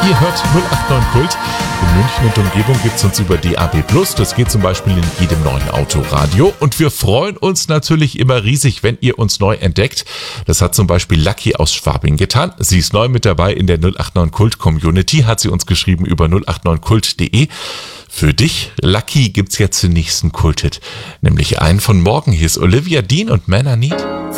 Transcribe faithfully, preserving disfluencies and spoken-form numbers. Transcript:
Ihr hört null acht neun Kult. In München und Umgebung gibt's uns über D A B plus. Das geht zum Beispiel in jedem neuen Autoradio. Und wir freuen uns natürlich immer riesig, wenn ihr uns neu entdeckt. Das hat zum Beispiel Lucky aus Schwabing getan. Sie ist neu mit dabei in der null acht neun Kult Community, hat sie uns geschrieben über null acht neun kult punkt de. Für dich, Lucky, gibt's jetzt den nächsten Kulthit, nämlich einen von morgen. Hier ist Olivia Dean und Man I Need.